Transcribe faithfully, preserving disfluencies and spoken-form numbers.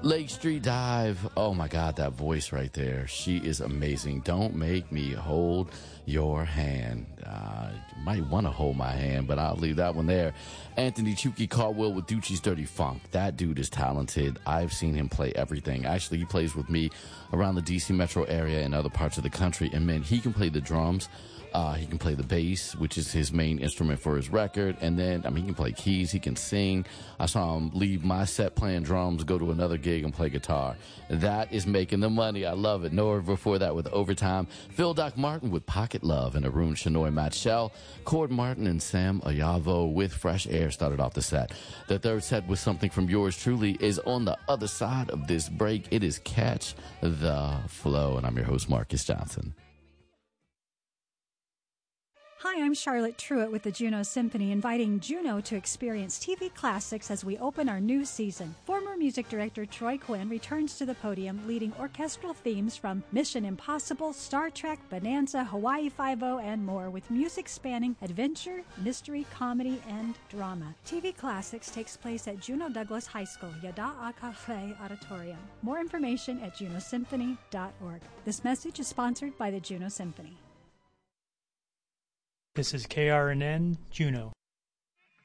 Lake Street Dive. Oh my God, that voice right there. She is amazing. Don't make me hold your hand. Uh, you might want to hold my hand, but I'll leave that one there. Anthony Chucky Caldwell with Ducci's Dirty Funk. That dude is talented. I've seen him play everything. Actually, he plays with me around the D C metro area and other parts of the country. And man, he can play the drums. Uh, he can play the bass, which is his main instrument for his record. And then, I mean, he can play keys. He can sing. I saw him leave my set playing drums, go to another gig and play guitar. That is making the money. I love it. Nora before that with Overtime. Phil Doc Martin with Pocket Love and Arun Shenoy Matt Shell. Cord Martin and Sam Ayavo with Fresh Air started off the set. The third set with something from yours truly is on the other side of this break. It is Catch the Flow. And I'm your host, Marcus Johnson. Hi, I'm Charlotte Truitt with the Juno Symphony, inviting Juno to experience T V classics as we open our new season. Former music director Troy Quinn returns to the podium, leading orchestral themes from Mission Impossible, Star Trek, Bonanza, Hawaii Five-O, and more, with music spanning adventure, mystery, comedy, and drama. T V Classics takes place at Juno Douglas High School, Yada'a Cafe Auditorium. More information at juno symphony dot org. This message is sponsored by the Juno Symphony. This is K R N N, Juneau.